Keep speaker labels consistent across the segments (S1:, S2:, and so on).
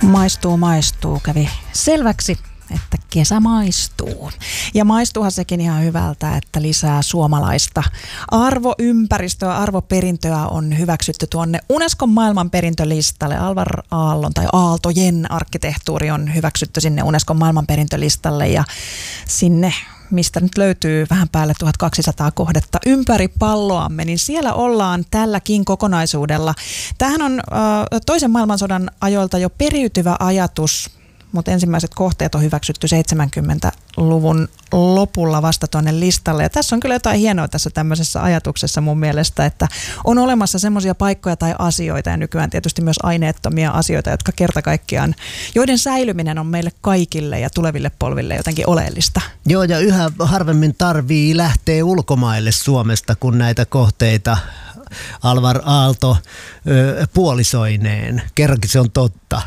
S1: Maistuu, kävi selväksi, että kesä maistuu. Ja maistuuhan sekin ihan hyvältä, että lisää suomalaista arvoympäristöä, arvoperintöä on hyväksytty tuonne Unescon maailmanperintölistalle. Alvar Aallon tai Aaltojen arkkitehtuuri on hyväksytty sinne Unescon maailmanperintölistalle ja sinne, mistä nyt löytyy vähän päälle 1200 kohdetta ympäri palloamme, niin siellä ollaan tälläkin kokonaisuudella. Tämähän on toisen maailmansodan ajoilta jo periytyvä ajatus, mutta ensimmäiset kohteet on hyväksytty 70-luvun lopulla vasta tuonne listalle. Ja tässä on kyllä jotain hienoa tässä tämmöisessä ajatuksessa mun mielestä, että on olemassa semmoisia paikkoja tai asioita ja nykyään tietysti myös aineettomia asioita, jotka kerta kaikkiaan, joiden säilyminen on meille kaikille ja tuleville polville jotenkin oleellista.
S2: Joo, ja yhä harvemmin tarvii lähteä ulkomaille Suomesta, kun näitä kohteita Alvar Aalto puolisoineen. Kerrankin se on totta.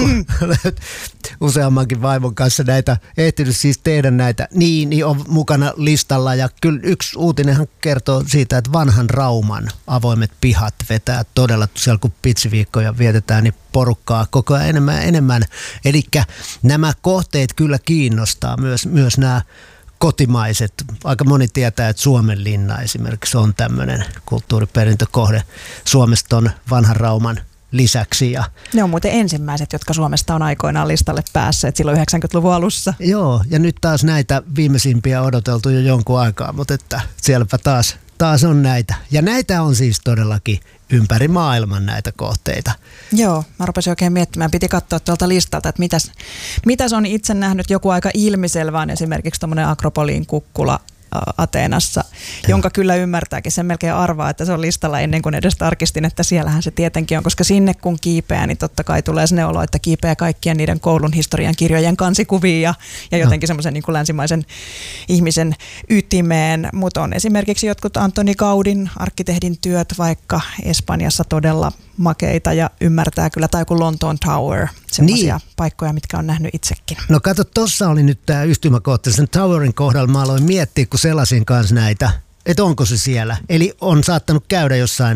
S2: Useammankin vaimon kanssa näitä ehtinyt siis tehdä näitä, niin on mukana listalla. Ja kyllä yksi uutinenhan kertoo siitä, että vanhan Rauman avoimet pihat vetää todella, siellä kun pitsiviikkoja vietetään, niin porukkaa koko ajan enemmän. Eli nämä kohteet kyllä kiinnostaa myös nämä kotimaiset. Aika moni tietää, että Suomenlinna esimerkiksi on tämmöinen kulttuuriperintökohde Suomesta on vanhan Rauman lisäksi. Ja
S1: ne on muuten ensimmäiset, jotka Suomesta on aikoinaan listalle päässeet silloin 90-luvun alussa.
S2: Joo, ja nyt taas näitä viimeisimpiä odoteltu jo jonkun aikaa, mutta että sielläpä taas on näitä. Ja näitä on siis todellakin ympäri maailman näitä kohteita. Joo,
S1: mä rupesin oikein miettimään, piti katsoa tuolta listalta, että mitäs on itse nähnyt joku aika ilmiselvään, esimerkiksi tuommoinen Akropoliin kukkula Ateenassa, jonka kyllä ymmärtääkin, sen melkein arvaa, että se on listalla ennen kuin edes tarkistin, että siellähän se tietenkin on, koska sinne kun kiipeää, niin totta kai tulee sinne olo, että kiipeää kaikkien niiden koulun historian kirjojen kansikuvia ja jotenkin semmoisen niin kuin länsimaisen ihmisen ytimeen, mutta on esimerkiksi jotkut Antoni Gaudin arkkitehdin työt vaikka Espanjassa todella makeita ja ymmärtää kyllä, tai kuin Lontoon Tower, semmoisia paikkoja, mitkä on nähnyt itsekin.
S2: No kato, tossa oli nyt tämä yhtymäkohta, sen Towerin kohdalla mä aloin miettiä, kun selasin kanssa näitä, että onko se siellä. Eli on saattanut käydä jossain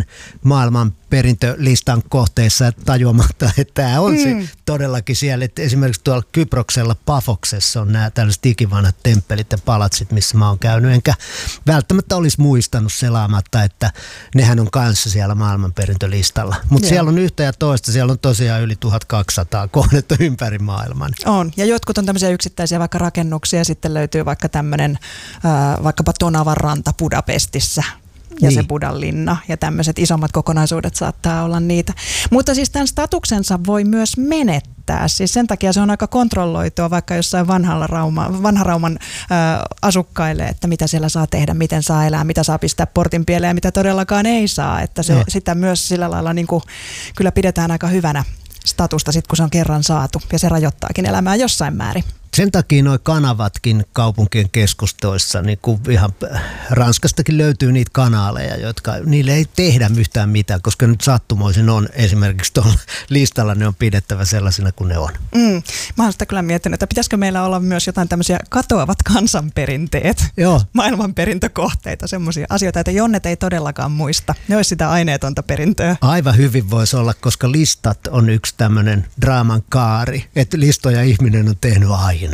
S2: maailmanperintölistan kohteissa tajuamatta, että tämä on se todellakin siellä. Että esimerkiksi tuolla Kyproksella Pafoksessa on nämä tällaiset ikivanhat temppelit ja palatsit, missä mä oon käynyt. Enkä välttämättä olisi muistanut selaamatta, että nehän on kanssa siellä maailmanperintölistalla. Mutta siellä on yhtä ja toista, siellä on tosiaan yli 1200 kohdetta ympäri maailman.
S1: On, ja jotkut on tämmöisiä yksittäisiä vaikka rakennuksia, sitten löytyy vaikka tämmöinen vaikkapa Tonavan ranta Budapestissa ja se Budanlinna ja tämmöiset isommat kokonaisuudet saattaa olla niitä. Mutta siis tämän statuksensa voi myös menettää. Siis sen takia se on aika kontrolloitua vaikka jossain vanhan Rauman asukkaille, että mitä siellä saa tehdä, miten saa elää, mitä saa pistää portin pieleen ja mitä todellakaan ei saa. Että sitä myös sillä lailla niin kuin, kyllä pidetään aika hyvänä statusta sit, kun se on kerran saatu ja se rajoittaakin elämää jossain määrin.
S2: Sen takia nuo kanavatkin kaupunkien keskustoissa, niin kuin ihan Ranskastakin löytyy niitä kanaaleja, jotka niille ei tehdä yhtään mitään, koska nyt sattumoisin on esimerkiksi tuolla listalla, ne on pidettävä sellaisina kuin ne on.
S1: Mä oon sitä kyllä miettinyt, että pitäisikö meillä olla myös jotain tämmöisiä katoavat kansanperinteet, maailmanperintökohteita, semmoisia asioita, että Jonnet ei todellakaan muista. Ne olisi sitä aineetonta perintöä.
S2: Aivan hyvin voisi olla, koska listat on yksi tämmöinen draaman kaari, että listoja ihminen on tehnyt aina.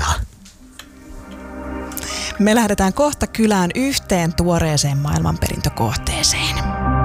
S1: Me lähdetään kohta kylään yhteen tuoreeseen maailmanperintökohteeseen.